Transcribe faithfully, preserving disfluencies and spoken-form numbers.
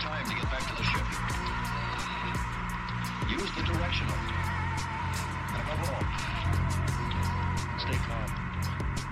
time to get back to the ship. Use the directional.